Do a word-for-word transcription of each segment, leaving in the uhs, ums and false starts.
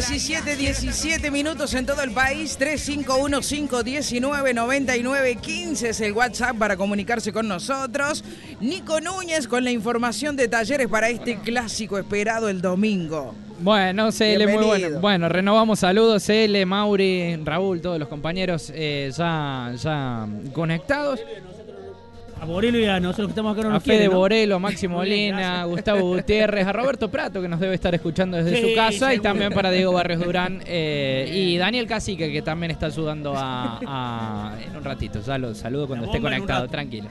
diecisiete, diecisiete minutos en todo el país. tres cinco uno cinco uno nueve nueve nueve uno cinco es el WhatsApp para comunicarse con nosotros. Nico Núñez con la información de Talleres para este clásico esperado el domingo. Bueno, C L, muy bueno. Bueno, renovamos saludos, C L, Mauri, Raúl, todos los compañeros eh, ya, ya conectados. A Borelo y a nosotros que estamos acá no a nos Fede quieren, ¿no? Borelo, Máximo Molina, Gustavo Gutiérrez, a Roberto Prato, que nos debe estar escuchando desde sí, su casa, seguro. Y también para Diego Barrios Durán eh, y Daniel Cacique, que también está ayudando a, a en un ratito, ya lo saludo cuando esté conectado, tranquilo.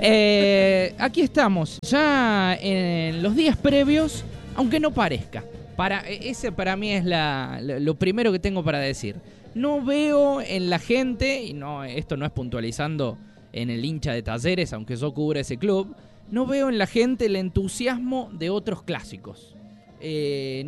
Eh, aquí estamos, ya en los días previos, aunque no parezca. Para, ese para mí es la, lo primero que tengo para decir. No veo en la gente, y no esto no es puntualizando en el hincha de Talleres, aunque yo cubra ese club, no veo en la gente el entusiasmo de otros clásicos. Eh,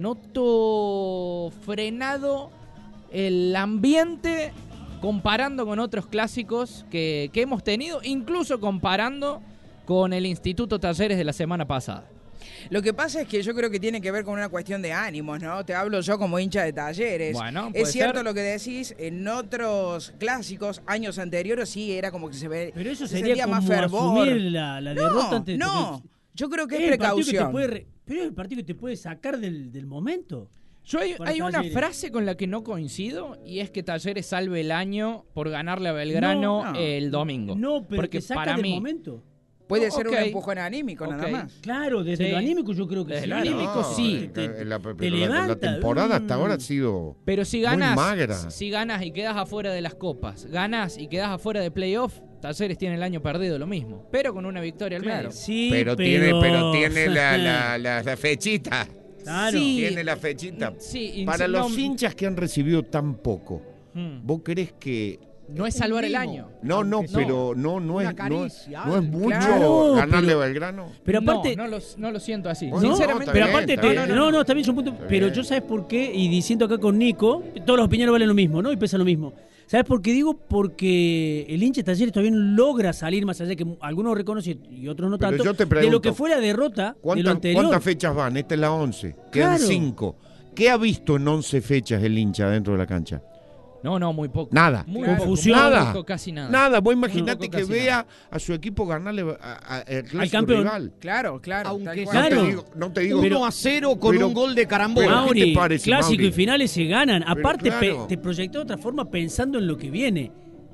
noto frenado el ambiente comparando con otros clásicos que, que hemos tenido, incluso comparando con el Instituto Talleres de la semana pasada. Lo que pasa es que yo creo que tiene que ver con una cuestión de ánimos, ¿no? Te hablo yo como hincha de Talleres. Bueno, es cierto ser. Lo que decís, en otros clásicos, años anteriores, sí era como que se ve. Pero eso se sería como más fervor. asumir la, la derrota no, antes de no, porque... yo creo que es, es precaución. Que puede re... Pero es el partido que te puede sacar del, del momento. Yo hay, hay una frase con la que no coincido y es que Talleres salve el año por ganarle a Belgrano no, no. el domingo. No, pero porque te saca para del mí, momento. Puede oh, ser okay. un empujón anímico, okay. nada más. Claro, desde sí. lo anímico yo creo que desde sí. lo anímico no, sí. Te, te, la, te la, levanta. La temporada mm. hasta ahora ha sido Pero si ganas, muy magra. si ganas y quedas afuera de las copas, ganas y quedas afuera de playoff, Talleres tiene el año perdido lo mismo, pero con una victoria al claro. medio. Sí, pero, pero tiene, pero tiene la, la, la, la fechita. Claro. Sí. Tiene la fechita. Sí, Para no, los hinchas que han recibido tan poco, hmm. ¿vos crees que no es salvar el año? No, no, no. pero no, no, es, no, es, no es mucho claro, ganarle pero, a Belgrano. Pero aparte, no, no, lo, no lo siento así. No, Sinceramente, no, pero bien, aparte, está te, bien. no, no, está bien su punto. Está Pero bien. yo sabes por qué, y diciendo acá con Nico, todas las opiniones valen lo mismo, ¿no? Y pesan lo mismo. ¿Sabes por qué digo? Porque el hincha de Talleres todavía no logra salir más allá, que algunos reconocen y otros no Pero tanto, yo te pregunto, de lo que fue la derrota de lo anterior. ¿Cuántas fechas van? Esta es la once. Quedan Claro. cinco. ¿Qué ha visto en once fechas el hincha dentro de la cancha? No, no, muy poco. Nada. Muy Claro. poco, Confusión. muy Nada. poco, casi nada. Nada, vos Muy imaginate poco, que casi vea nada. a su equipo ganarle a, a, el clásico Al campeón. rival. Claro, claro. Aunque tal Claro. No te digo, no te digo uno a cero con pero- un gol de carambola. pero- ¿qué Mauri, te parece, clásico Mauri? y finales se ganan. Pero Aparte, claro. pe- te proyectó de otra forma pensando en lo que viene.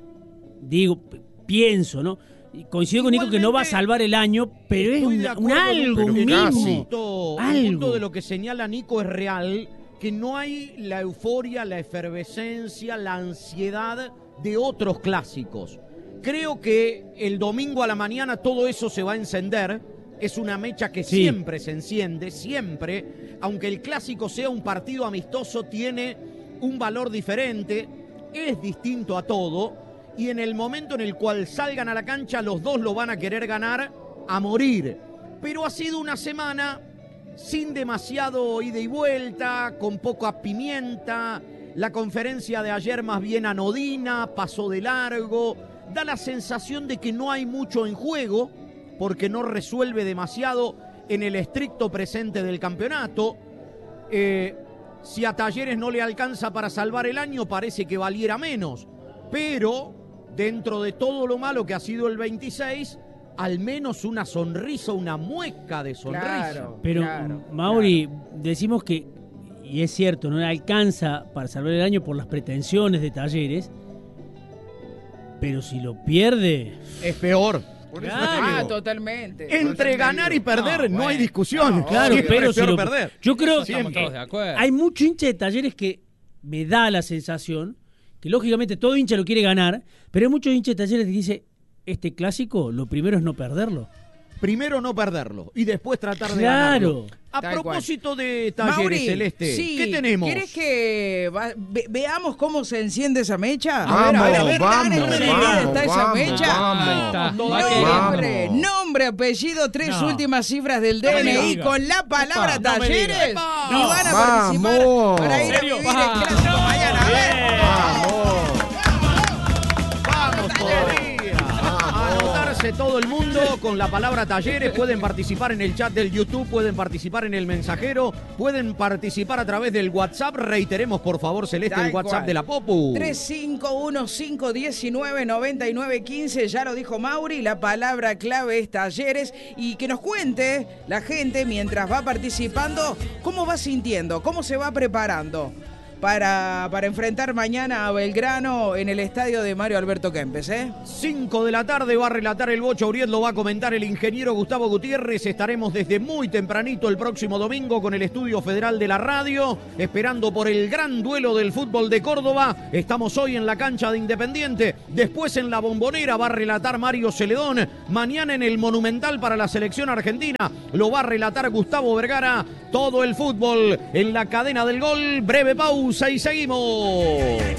Digo, p- pienso, ¿no? Y coincido con Nico que no va a salvar el año, pero es Estoy un, de un acuerdo algo, Pero un casi. mínimo. punto, Algo. el punto de lo que señala Nico es real, que no hay la euforia, la efervescencia, la ansiedad de otros clásicos. Creo que el domingo a la mañana todo eso se va a encender. Es una mecha que Sí. siempre se enciende, siempre. Aunque el clásico sea un partido amistoso, tiene un valor diferente, es distinto a todo. Y en el momento en el cual salgan a la cancha, los dos lo van a querer ganar a morir. Pero ha sido una semana sin demasiado ida y vuelta, con poca pimienta. La conferencia de ayer más bien anodina, pasó de largo. Da la sensación de que no hay mucho en juego, porque no resuelve demasiado en el estricto presente del campeonato. Eh, si a Talleres no le alcanza para salvar el año, parece que valiera menos. Pero, dentro de todo lo malo que ha sido el veintiséis, al menos una sonrisa, una mueca de sonrisa. Claro, Pero, claro, Mauri, decimos que, y es cierto, no le alcanza para salvar el año por las pretensiones de Talleres, pero si lo pierde... Es peor. Por eso Claro. te Ah, digo. totalmente. Entre ganar y perder no, No, bueno. hay discusión. No, Claro, Siempre pero es si peor lo, perder. yo creo Estamos que todos de acuerdo. hay mucho hincha de Talleres que me da la sensación que lógicamente todo hincha lo quiere ganar, pero hay muchos hinchas de Talleres que dice este clásico lo primero es no perderlo. Primero no perderlo y después tratar de Claro. ganarlo. A Tal propósito de Talleres, Mauri, Celeste, sí, ¿qué tenemos? ¿Quieres que va- ve- veamos cómo se enciende esa mecha? Vamos, a ver, a ver, vamos, tan encendida vamos, está esa vamos, mecha. vamos. Ahí está. Vamos, Va a querer. Nombre, Vamos. nombre, apellido, tres No. últimas cifras del No me D N I diga. con la palabra Epa, no me Talleres diga. y Epa. van a Vamos. participar para ir a ¿En serio? vivir el Va. clásico mañana. A ver. Vamos. Vamos todavía. A anotarse todo el mundo con la palabra Talleres. Pueden participar en el chat del YouTube, pueden participar en el mensajero, pueden participar a través del WhatsApp. Reiteremos, por favor, Celeste, Tal el WhatsApp cual. de la Popu. tres cinco uno cinco uno nueve nueve nueve uno cinco, ya lo dijo Mauri, la palabra clave es Talleres. Y que nos cuente la gente mientras va participando cómo va sintiendo, cómo se va preparando para, para enfrentar mañana a Belgrano en el estadio de Mario Alberto Kempes, ¿eh? cinco de la tarde va a relatar el Bocha Uriet, lo va a comentar el ingeniero Gustavo Gutiérrez. Estaremos desde muy tempranito el próximo domingo con el Estudio Federal de la Radio, esperando por el gran duelo del fútbol de Córdoba. Estamos hoy en la cancha de Independiente, después en la Bombonera va a relatar Mario Celedón, mañana en el Monumental para la selección argentina lo va a relatar Gustavo Vergara. Todo el fútbol en la cadena del gol. Breve pausa y seguimos.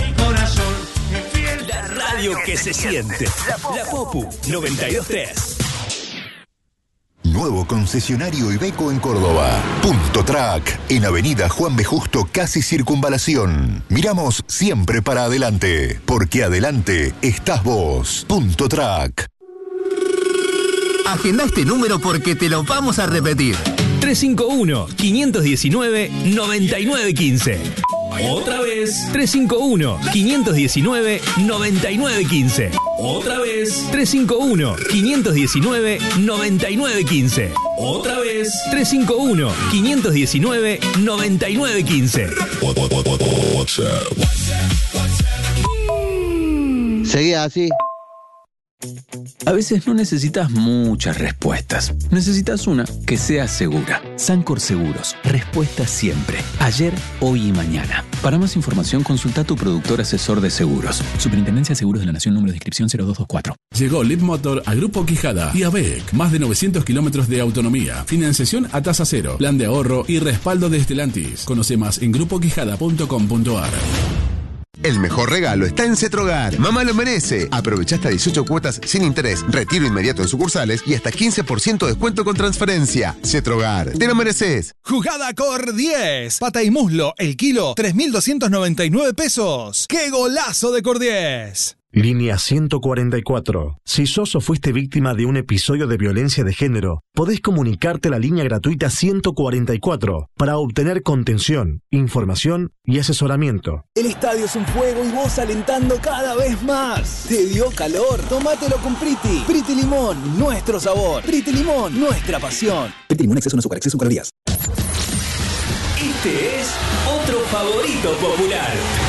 La radio que se siente. La Popu noventa y dos tres. Nuevo concesionario Iveco en Córdoba. Punto Track, en Avenida Juan B. Justo, casi Circunvalación. Miramos siempre para adelante, porque adelante estás vos. Punto Track. Agenda este número porque te lo vamos a repetir. tres cinco uno, cinco uno nueve, nueve nueve uno cinco. Otra vez, tres cinco uno, cinco uno nueve, nueve nueve uno cinco. Otra vez, tres cinco uno, cinco uno nueve, nueve nueve uno cinco. Otra vez, tres cinco uno, cinco uno nueve, nueve nueve uno cinco. Seguí así. A veces no necesitas muchas respuestas. Necesitas una que sea segura. Sancor Seguros. Respuesta siempre. Ayer, hoy y mañana. Para más información, consulta a tu productor asesor de seguros. Superintendencia de Seguros de la Nación, número de inscripción cero dos dos cuatro. Llegó Leapmotor a Grupo Quijada y a B E C. Más de novecientos kilómetros de autonomía. Financiación a tasa cero. Plan de ahorro y respaldo de Stellantis. Conoce más en grupo quijada punto com punto a r. El mejor regalo está en Cetrogar. Mamá lo merece. Aprovecha hasta dieciocho cuotas sin interés, retiro inmediato en sucursales y hasta quince por ciento de descuento con transferencia. Cetrogar, te lo mereces. Jugada Cor diez. Pata y muslo, el kilo, tres mil doscientos noventa y nueve pesos. ¡Qué golazo de Cor diez! Línea ciento cuarenta y cuatro. Si sos o fuiste víctima de un episodio de violencia de género, podés comunicarte a la línea gratuita ciento cuarenta y cuatro para obtener contención, información y asesoramiento. El estadio es un fuego y vos alentando cada vez más. ¿Te dio calor? Tómatelo con Priti. Priti Limón, nuestro sabor. Priti Limón, nuestra pasión. Priti Limón, exceso de azúcar, exceso de calorías. Este es otro favorito popular.